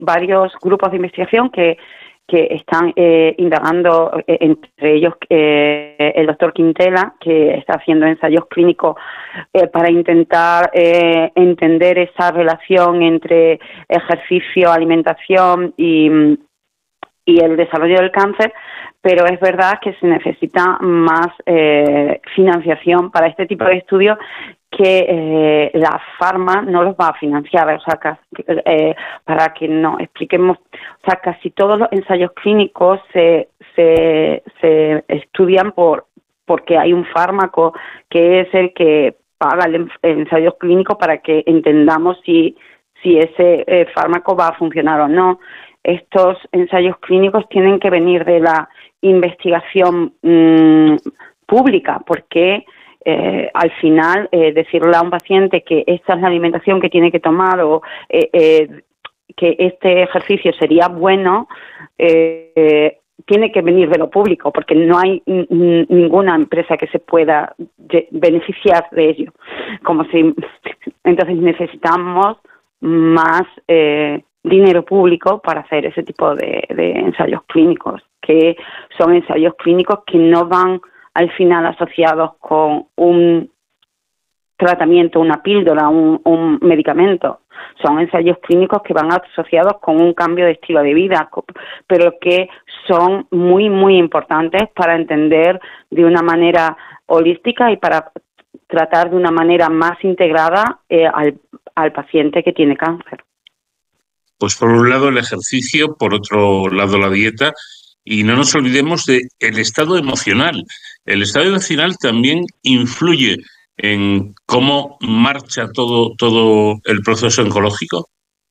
varios grupos de investigación que están indagando, entre ellos el doctor Quintela, que está haciendo ensayos clínicos para intentar entender esa relación entre ejercicio, alimentación y el desarrollo del cáncer, pero es verdad que se necesita más financiación para este tipo de estudios que la Pharma no los va a financiar. O sea, para que nos expliquemos, o sea, casi todos los ensayos clínicos se estudian porque hay un fármaco que es el que paga el ensayo clínico para que entendamos si ese fármaco va a funcionar o no. Estos ensayos clínicos tienen que venir de la investigación pública, porque al final decirle a un paciente que esta es la alimentación que tiene que tomar o que este ejercicio sería bueno, tiene que venir de lo público, porque no hay ninguna empresa que se pueda beneficiar de ello. Entonces necesitamos más dinero público para hacer ese tipo de ensayos clínicos, que son ensayos clínicos que no van al final asociados con un tratamiento, una píldora, un medicamento. Son ensayos clínicos que van asociados con un cambio de estilo de vida, pero que son muy, muy importantes para entender de una manera holística y para tratar de una manera más integrada al paciente que tiene cáncer. Pues por un lado el ejercicio, por otro lado la dieta, y no nos olvidemos del estado emocional. El estado emocional también influye en cómo marcha todo el proceso oncológico.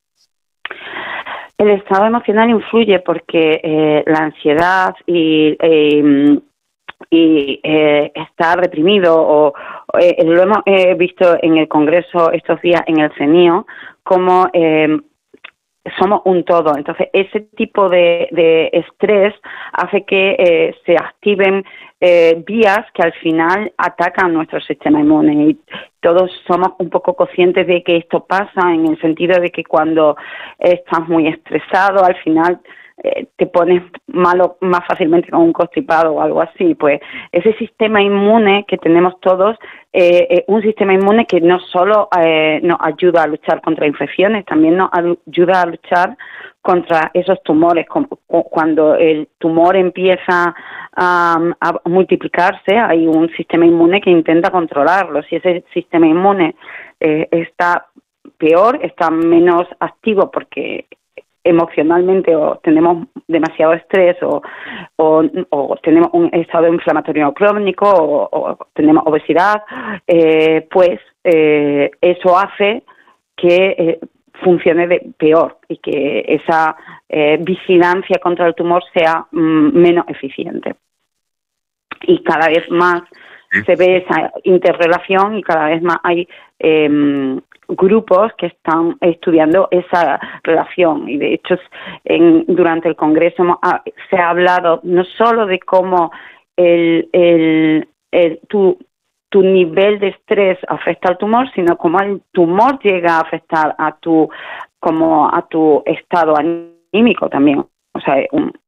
El estado emocional influye porque la ansiedad y estar reprimido, o lo hemos visto en el Congreso estos días en el CENIO, como somos un todo. Entonces, ese tipo de estrés hace que se activen vías que al final atacan nuestro sistema inmune. Y todos somos un poco conscientes de que esto pasa, en el sentido de que cuando estás muy estresado, al final te pones malo más fácilmente con un constipado o algo así. Pues ese sistema inmune que tenemos todos, un sistema inmune que no solo nos ayuda a luchar contra infecciones, también nos ayuda a luchar contra esos tumores. Cuando el tumor empieza a multiplicarse, hay un sistema inmune que intenta controlarlo. Si ese sistema inmune está peor, está menos activo porque emocionalmente o tenemos demasiado estrés o tenemos un estado inflamatorio crónico o tenemos obesidad, pues eso hace que funcione peor y que esa vigilancia contra el tumor sea menos eficiente. Y cada vez más se ve esa interrelación y cada vez más hay grupos que están estudiando esa relación. Y de hecho durante el Congreso se ha hablado no solo de cómo tu nivel de estrés afecta al tumor, sino cómo el tumor llega a afectar a tu estado anímico también. O sea,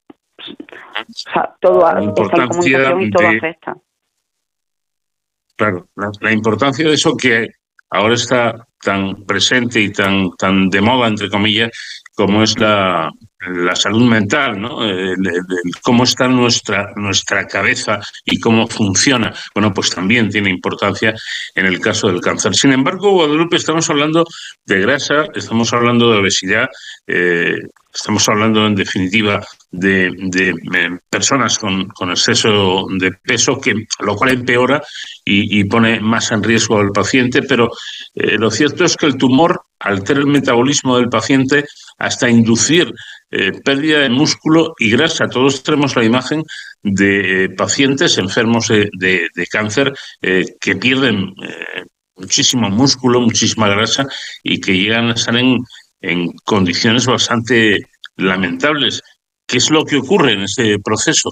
todo está en comunicación y todo afecta. Claro, la importancia de eso que ahora está tan presente y tan de moda, entre comillas, como es la salud mental, ¿no? Cómo está nuestra cabeza y cómo funciona. Bueno, pues también tiene importancia en el caso del cáncer. Sin embargo, Guadalupe, estamos hablando de grasa, estamos hablando de obesidad, estamos hablando, en definitiva, de personas con exceso de peso, lo cual empeora y pone más en riesgo al paciente, pero lo cierto es que el tumor altera el metabolismo del paciente hasta inducir pérdida de músculo y grasa. Todos tenemos la imagen de pacientes enfermos de cáncer que pierden muchísimo músculo, muchísima grasa y que llegan a estar en condiciones bastante lamentables. ¿Qué es lo que ocurre en ese proceso?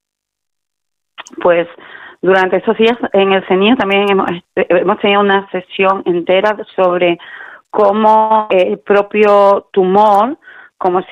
Pues durante estos días en el CENIO también hemos tenido una sesión entera sobre cómo el propio tumor como